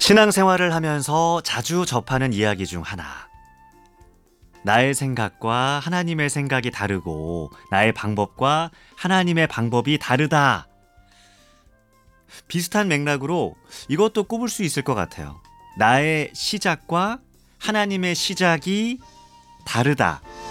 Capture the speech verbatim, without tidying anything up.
신앙생활을 하면서 자주 접하는 이야기 중 하나. 나의 생각과 하나님의 생각이 다르고 나의 방법과 하나님의 방법이 다르다. 비슷한 맥락으로 이것도 꼽을 수 있을 것 같아요. 나의 시작과 하나님의 시작이 다르다.